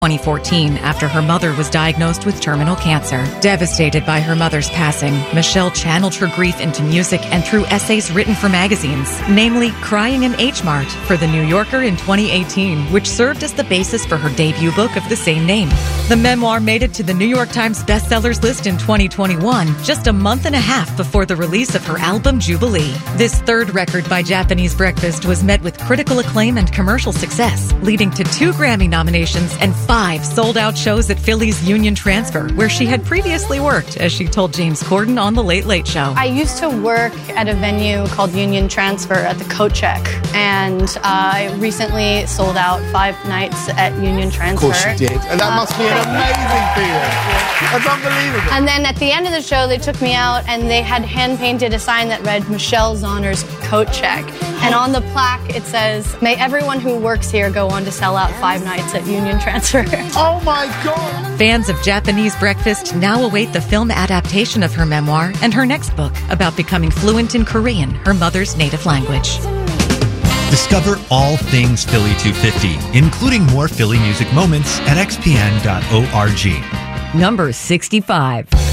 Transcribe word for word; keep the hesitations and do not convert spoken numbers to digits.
twenty fourteen after her mother was diagnosed with terminal cancer. Devastated by her mother's passing, Michelle channeled her grief into music and through essays written for magazines, namely Crying in H Mart for The New Yorker in twenty eighteen, which served as the basis for her debut book of the same name. The memoir made it to the New York Times bestsellers list in twenty twenty-one, just a month and a half before the release of her album Jubilee. This third record by Japanese Breakfast was met with critical acclaim and commercial success, leading to two Grammy nominations and five sold-out shows at Philly's Union Transfer, where she had previously worked, as she told James Corden on The Late Late Show. I used to work at a venue called Union Transfer at the Coat Check, and uh, I recently sold out five nights at Union Transfer. Of course you did, and that uh, must be an amazing feeling. That's unbelievable. And then at the end of the show, they took me out, and they had hand-painted a sign that read, Michelle Zauner's Coat Check. And on the plaque, it says, may everyone who works here go on to sell out five nights at Union Transfer. Oh my God! Fans of Japanese Breakfast now await the film adaptation of her memoir and her next book about becoming fluent in Korean, her mother's native language. Discover all things Philly two fifty, including more Philly music moments at x p n dot org. Number sixty-five.